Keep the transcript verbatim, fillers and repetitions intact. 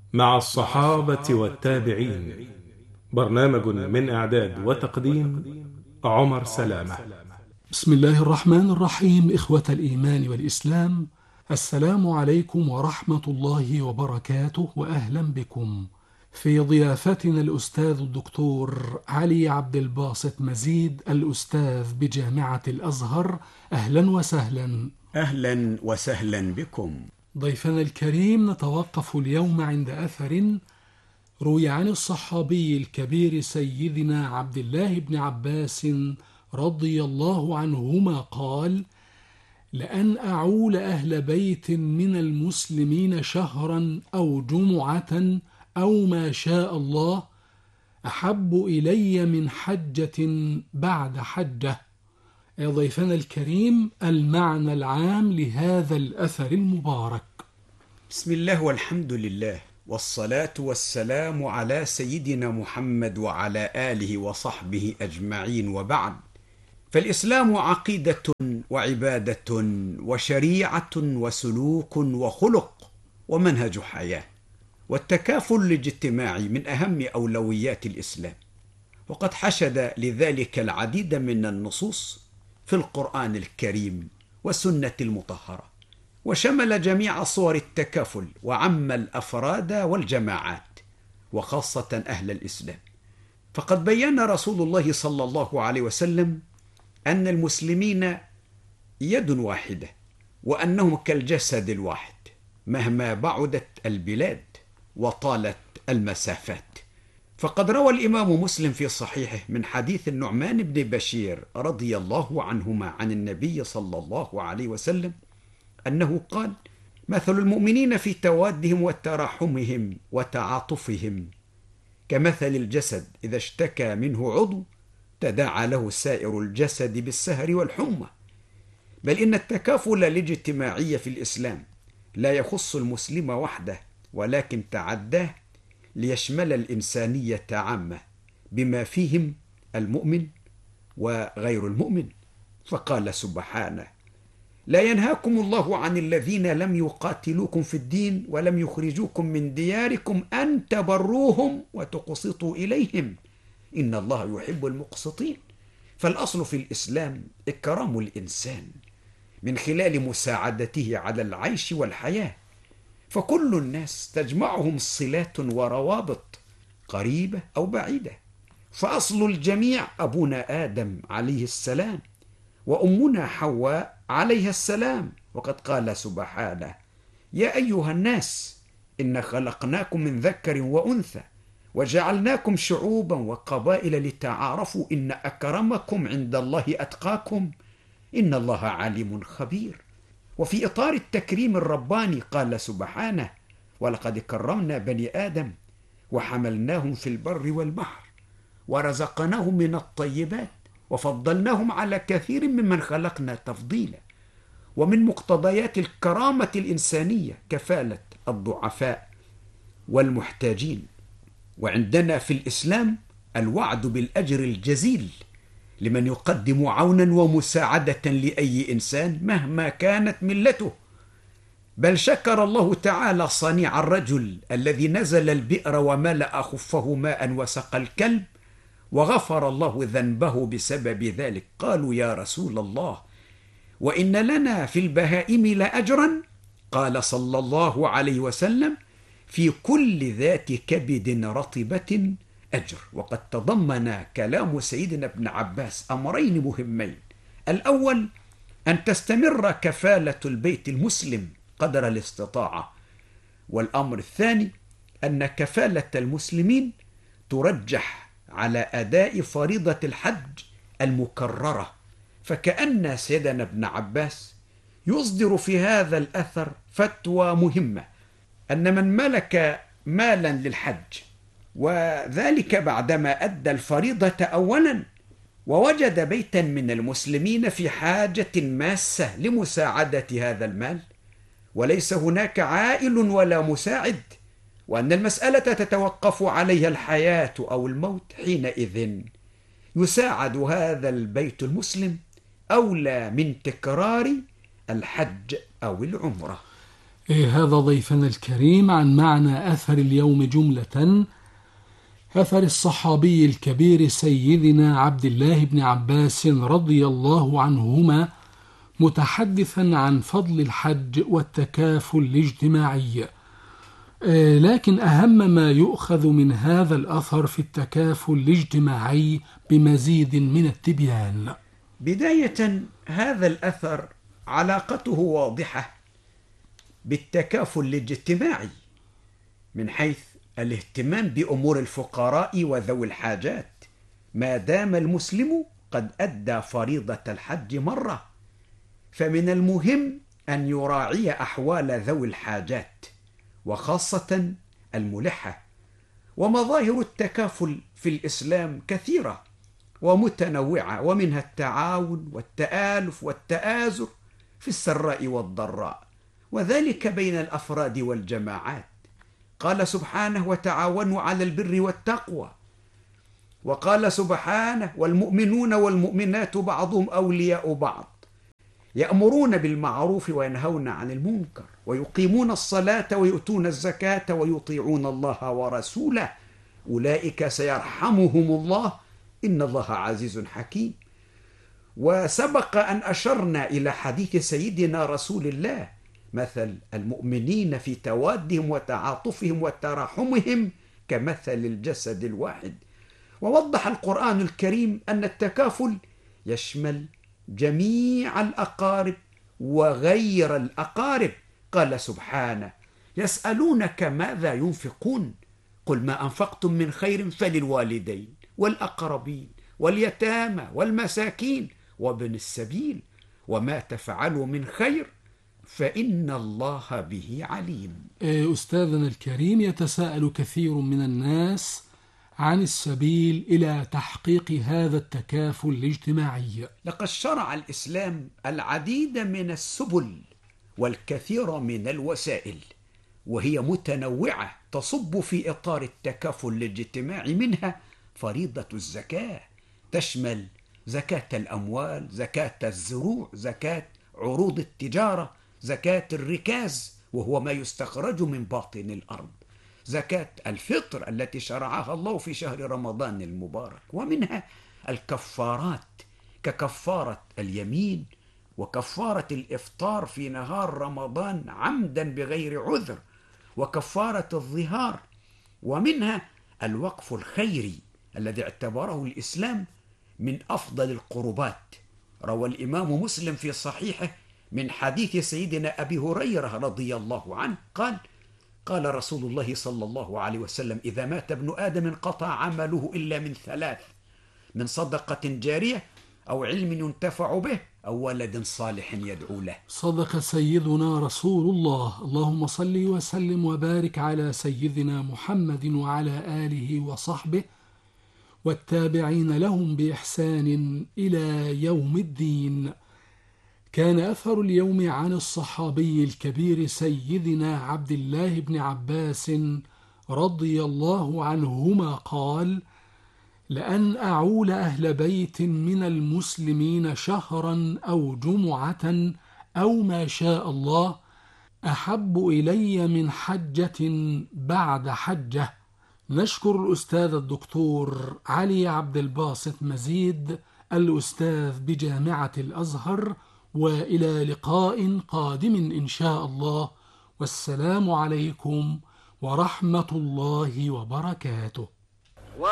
مع الصحابة والتابعين. برنامج من إعداد وتقديم عمر سلامة. بسم الله الرحمن الرحيم. إخوة الإيمان والإسلام، السلام عليكم ورحمة الله وبركاته، وأهلا بكم في ضيافتنا الأستاذ الدكتور علي عبد الباسط مزيد، الأستاذ بجامعة الأزهر. أهلا وسهلا. أهلا وسهلا بكم. ضيفنا الكريم، نتوقف اليوم عند أثر روي عن الصحابي الكبير سيدنا عبد الله بن عباس رضي الله عنهما قال: لأن أعول أهل بيت من المسلمين شهرا أو جمعة أو ما شاء الله أحب إلي من حجة بعد حجة. يا ضيفنا الكريم، المعنى العام لهذا الأثر المبارك. بسم الله والحمد لله، والصلاة والسلام على سيدنا محمد وعلى آله وصحبه أجمعين، وبعد. فالإسلام عقيدة وعبادة وشريعة وسلوك وخلق ومنهج حياة، والتكافل الاجتماعي من أهم أولويات الإسلام، وقد حشد لذلك العديد من النصوص في القرآن الكريم والسنة المطهرة، وشمل جميع صور التكافل وعم الأفراد والجماعات، وخاصة أهل الإسلام. فقد بيّن رسول الله صلى الله عليه وسلم أن المسلمين يد واحدة، وأنهم كالجسد الواحد مهما بعدت البلاد وطالت المسافات. فقد روى الإمام مسلم في صحيحه من حديث النعمان بن بشير رضي الله عنهما عن النبي صلى الله عليه وسلم أنه قال: مثل المؤمنين في توادهم وتراحمهم وتعاطفهم كمثل الجسد إذا اشتكى منه عضو تداعى له سائر الجسد بالسهر والحمى. بل إن التكافل الاجتماعي في الإسلام لا يخص المسلم وحده، ولكن تعداه ليشمل الإنسانية عامة بما فيهم المؤمن وغير المؤمن. فقال سبحانه: لا ينهاكم الله عن الذين لم يقاتلوكم في الدين ولم يخرجوكم من دياركم أن تبروهم وتقسطوا إليهم إن الله يحب المقسطين. فالأصل في الإسلام إكرام الإنسان من خلال مساعدته على العيش والحياة، فكل الناس تجمعهم صلات وروابط قريبة أو بعيدة. فأصل الجميع أبونا آدم عليه السلام وأمنا حواء عليها السلام، وقد قال سبحانه: يا أيها الناس إن خلقناكم من ذكر وأنثى وجعلناكم شعوبا وقبائل لتعارفوا إن أكرمكم عند الله أتقاكم إن الله عليم خبير. وفي إطار التكريم الرباني قال سبحانه: ولقد كرمنا بني آدم وحملناهم في البر والبحر ورزقناهم من الطيبات وفضلناهم على كثير ممن خلقنا تفضيلا. ومن مقتضيات الكرامة الإنسانية كفالة الضعفاء والمحتاجين. وعندنا في الإسلام الوعد بالأجر الجزيل لمن يقدم عونا ومساعدة لأي إنسان مهما كانت ملته. بل شكر الله تعالى صنيع الرجل الذي نزل البئر وملأ خفه ماء وسقى الكلب وغفر الله ذنبه بسبب ذلك. قالوا: يا رسول الله، وإن لنا في البهائم لأجرا؟ قال صلى الله عليه وسلم: في كل ذات كبد رطبة أجر. وقد تضمن كلام سيدنا ابن عباس أمرين مهمين: الأول أن تستمر كفالة البيت المسلم قدر الاستطاعة، والأمر الثاني أن كفالة المسلمين ترجح على أداء فريضة الحج المكررة. فكأن سيدنا ابن عباس يصدر في هذا الأثر فتوى مهمة، أن من ملك مالا للحج وذلك بعدما أدى الفريضة أولا ووجد بيتا من المسلمين في حاجة ماسة لمساعدة هذا المال وليس هناك عائل ولا مساعد، وأن المسألة تتوقف عليها الحياة أو الموت، حينئذ يساعد هذا البيت المسلم أولى من تكرار الحج أو العمرة. إيه هذا ضيفنا الكريم عن معنى أثر اليوم جملة. أثر الصحابي الكبير سيدنا عبد الله بن عباس رضي الله عنهما، متحدثا عن فضل الحج والتكافل الاجتماعي. لكن أهم ما يؤخذ من هذا الأثر في التكافل الاجتماعي بمزيد من التبيان. بداية، هذا الأثر علاقته واضحة بالتكافل الاجتماعي من حيث الاهتمام بأمور الفقراء وذوي الحاجات، ما دام المسلم قد أدى فريضة الحج مرة، فمن المهم أن يراعي أحوال ذوي الحاجات وخاصة الملحة. ومظاهر التكافل في الإسلام كثيرة ومتنوعة، ومنها التعاون والتآلف والتآزر في السراء والضراء، وذلك بين الأفراد والجماعات. قال سبحانه: وتعاونوا على البر والتقوى. وقال سبحانه: والمؤمنون والمؤمنات بعضهم أولياء بعض، يأمرون بالمعروف وينهون عن المنكر، ويقيمون الصلاة ويؤتون الزكاة ويطيعون الله ورسوله، أولئك سيرحمهم الله، إن الله عزيز حكيم. وسبق أن أشرنا إلى حديث سيدنا رسول الله: مثل المؤمنين في توادهم وتعاطفهم وتراحمهم كمثل الجسد الواحد. ووضح القرآن الكريم أن التكافل يشمل جميع الأقارب وغير الأقارب. قال سبحانه: يسألونك ماذا ينفقون، قل ما أنفقتم من خير فللوالدين والأقربين واليتامى والمساكين وابن السبيل، وما تفعلوا من خير فإن الله به عليم. أستاذنا الكريم، يتساءل كثير من الناس عن السبيل إلى تحقيق هذا التكافل الاجتماعي. لقد شرع الإسلام العديد من السبل والكثير من الوسائل، وهي متنوعة تصب في إطار التكافل الاجتماعي. منها فريضة الزكاة، تشمل زكاة الأموال، زكاة الزروع، زكاة عروض التجارة، زكاة الركاز وهو ما يستخرج من باطن الأرض، زكاة الفطر التي شرعها الله في شهر رمضان المبارك. ومنها الكفارات ككفارة اليمين وكفارة الإفطار في نهار رمضان عمدا بغير عذر وكفارة الظهار. ومنها الوقف الخيري الذي اعتبره الإسلام من أفضل القربات. روى الإمام مسلم في صحيحه من حديث سيدنا أبي هريرة رضي الله عنه قال: قال رسول الله صلى الله عليه وسلم: إذا مات ابن آدم انقطع عمله إلا من ثلاث: من صدقة جارية أو علم ينتفع به أو ولد صالح يدعو له. صدق سيدنا رسول الله. اللهم صل وسلم وبارك على سيدنا محمد وعلى آله وصحبه والتابعين لهم بإحسان إلى يوم الدين. كان أثر اليوم عن الصحابي الكبير سيدنا عبد الله بن عباس رضي الله عنهما قال: لأن أعول أهل بيت من المسلمين شهرا أو جمعة أو ما شاء الله أحب إلي من حجة بعد حجة. نشكر الأستاذ الدكتور علي عبد الباسط مزيد، الأستاذ بجامعة الأزهر، وإلى لقاء قادم إن شاء الله، والسلام عليكم ورحمة الله وبركاته.